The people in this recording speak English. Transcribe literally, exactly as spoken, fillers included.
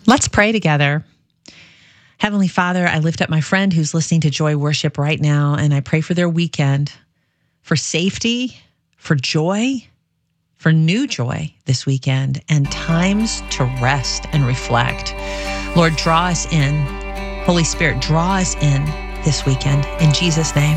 Let's pray together. Heavenly Father, I lift up my friend who's listening to Joy Worship right now, and I pray for their weekend, for safety, for joy, for new joy this weekend, and times to rest and reflect. Lord, draw us in. Holy Spirit, draw us in this weekend. In Jesus' name.